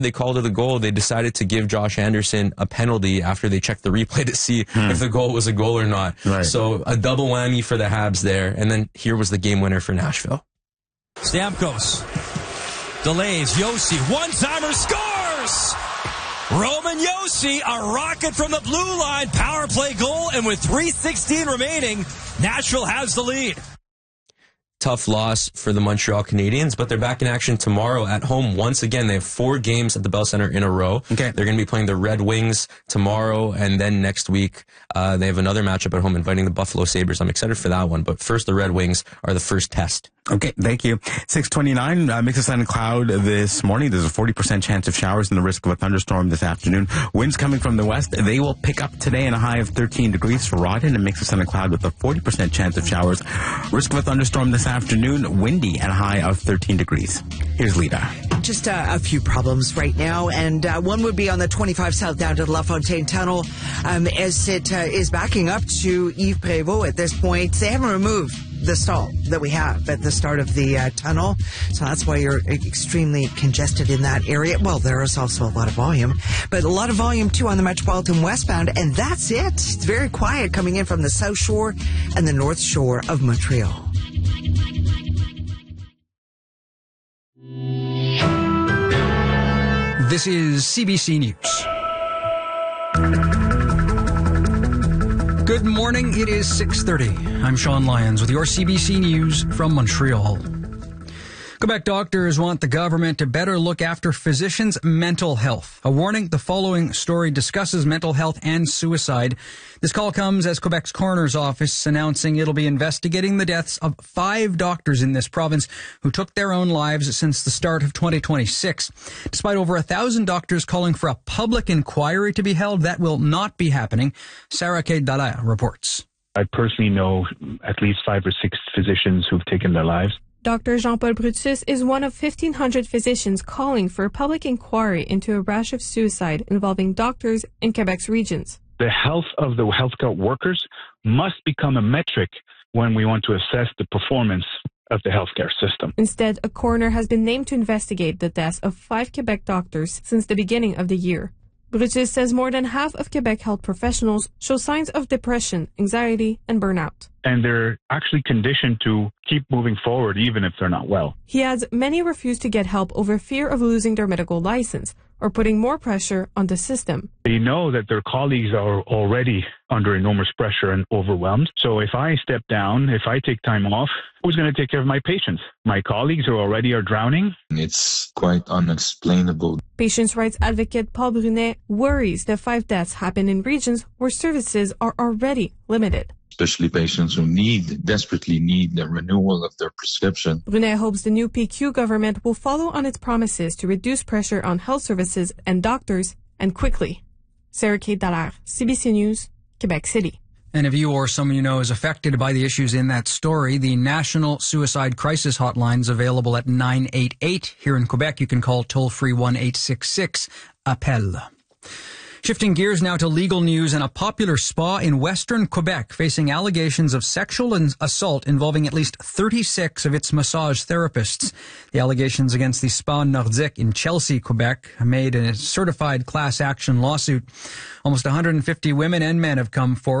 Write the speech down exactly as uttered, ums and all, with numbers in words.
They called it a goal. They decided to give Josh Anderson a penalty after they checked the replay to see hmm. if the goal was a goal or not. Right. So a double whammy for the Habs there. And then here was the game winner for Nashville. Stamkos delays. Josi, one-timer, scores! Roman Josi, a rocket from the blue line, power play goal, and with three sixteen remaining, Nashville has the lead. Tough loss for the Montreal Canadiens, but they're back in action tomorrow at home once again. They have four games at the Bell Center in a row. Okay. They're going to be playing the Red Wings tomorrow, and then next week uh, they have another matchup at home inviting the Buffalo Sabres. I'm excited for that one, but first the Red Wings are the first test. Okay, thank you. six twenty-nine, uh, mix of sun and cloud this morning. There's a forty percent chance of showers and the risk of a thunderstorm this afternoon. Winds coming from the west. They will pick up today in a high of thirteen degrees for Rawdon. A mix of sun and cloud with a forty percent chance of showers. Risk of a thunderstorm this afternoon. Windy and a high of thirteen degrees. Here's Lita. Just uh, a few problems right now, and uh, one would be on the twenty-five south down to the La Fontaine Tunnel um, as it uh, is backing up to Yves Prévost at this point. They haven't removed the stall that we have at the start of the uh, tunnel, so that's why you're extremely congested in that area. Well, there is also a lot of volume, but a lot of volume too on the Metropolitan westbound, and that's it. It's very quiet coming in from the South Shore and the North Shore of Montreal. This is C B C News. Good morning. It is six thirty. I'm Sean Lyons with your C B C News from Montreal. Quebec doctors want the government to better look after physicians' mental health. A warning, the following story discusses mental health and suicide. This call comes as Quebec's coroner's office announcing it'll be investigating the deaths of five doctors in this province who took their own lives since the start of twenty twenty-six. Despite over a thousand doctors calling for a public inquiry to be held, that will not be happening. Sarah K. Dallaire reports. I personally know at least five or six physicians who've taken their lives. Doctor Jean-Paul Brutus is one of fifteen hundred physicians calling for a public inquiry into a rash of suicide involving doctors in Quebec's regions. The health of the healthcare workers must become a metric when we want to assess the performance of the healthcare system. Instead, a coroner has been named to investigate the deaths of five Quebec doctors since the beginning of the year. Brutus says more than half of Quebec health professionals show signs of depression, anxiety, and burnout. And they're actually conditioned to keep moving forward even if they're not well. He adds many refuse to get help over fear of losing their medical license or putting more pressure on the system. They know that their colleagues are already under enormous pressure and overwhelmed. So if I step down, if I take time off, who's going to take care of my patients? My colleagues who already are drowning? It's quite unexplainable. Patients' rights advocate Paul Brunet worries the five deaths happen in regions where services are already limited. Especially patients who need, desperately need the renewal of their prescription. Brunet hopes the new P Q government will follow on its promises to reduce pressure on health services and doctors, and quickly. Sarah K. Dallaire, C B C News, Quebec City. And if you or someone you know is affected by the issues in that story, the National Suicide Crisis Hotline is available at nine eight eight. Here in Quebec, you can call toll-free one eight six six, appel. Shifting gears now to legal news, and a popular spa in western Quebec facing allegations of sexual assault involving at least thirty-six of its massage therapists. The allegations against the Spa Nordique in Chelsea, Quebec, made a certified class action lawsuit. Almost one hundred fifty women and men have come forward.